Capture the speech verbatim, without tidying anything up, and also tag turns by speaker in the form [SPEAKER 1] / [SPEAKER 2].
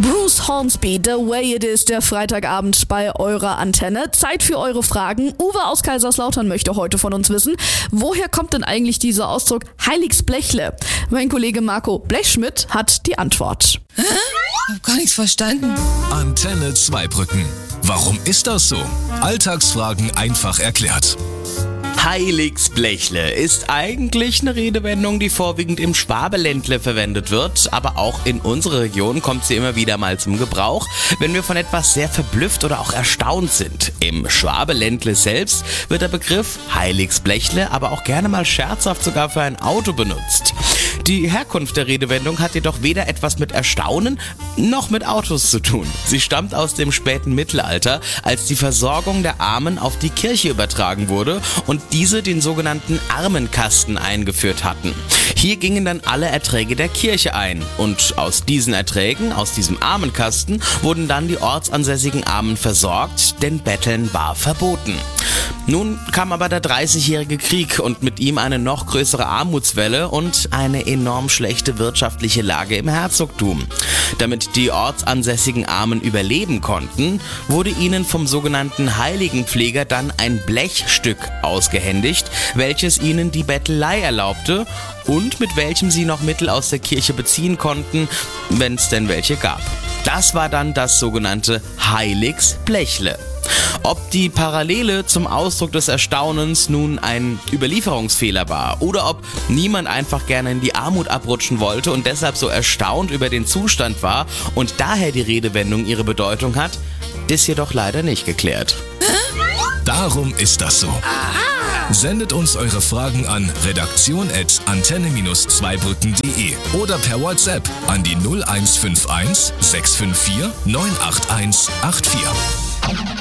[SPEAKER 1] Bruce Hornsby, The Way It Is, der Freitagabend bei eurer Antenne. Zeit für eure Fragen. Uwe aus Kaiserslautern möchte heute von uns wissen, woher kommt denn eigentlich dieser Ausdruck Heiligsblechle? Mein Kollege Marco Blechschmidt hat die Antwort.
[SPEAKER 2] Hä? Ich hab gar nichts verstanden.
[SPEAKER 3] Antenne Zweibrücken. Warum ist das so? Alltagsfragen einfach erklärt.
[SPEAKER 4] Heiligsblechle ist eigentlich eine Redewendung, die vorwiegend im Schwabeländle verwendet wird, aber auch in unserer Region kommt sie immer wieder mal zum Gebrauch, wenn wir von etwas sehr verblüfft oder auch erstaunt sind. Im Schwabeländle selbst wird der Begriff Heiligsblechle aber auch gerne mal scherzhaft sogar für ein Auto benutzt. Die Herkunft der Redewendung hat jedoch weder etwas mit Erstaunen noch mit Autos zu tun. Sie stammt aus dem späten Mittelalter, als die Versorgung der Armen auf die Kirche übertragen wurde und diese den sogenannten Armenkasten eingeführt hatten. Hier gingen dann alle Erträge der Kirche ein und aus diesen Erträgen, aus diesem Armenkasten, wurden dann die ortsansässigen Armen versorgt, denn Betteln war verboten. Nun kam aber der dreißigjährige Krieg und mit ihm eine noch größere Armutswelle und eine enorm schlechte wirtschaftliche Lage im Herzogtum. Damit die ortsansässigen Armen überleben konnten, wurde ihnen vom sogenannten Heiligenpfleger dann ein Blechstück ausgehändigt, welches ihnen die Bettelei erlaubte und mit welchem sie noch Mittel aus der Kirche beziehen konnten, wenn es denn welche gab. Das war dann das sogenannte Heiligsblechle. Ob die Parallele zum Ausdruck des Erstaunens nun ein Überlieferungsfehler war oder ob niemand einfach gerne in die Armut abrutschen wollte und deshalb so erstaunt über den Zustand war und daher die Redewendung ihre Bedeutung hat, ist jedoch leider nicht geklärt.
[SPEAKER 3] Darum ist das so. Sendet uns eure Fragen an redaktion at antenne zweibrücken punkt de oder per WhatsApp an die null eins fünf eins sechs fünf vier neun acht eins acht vier.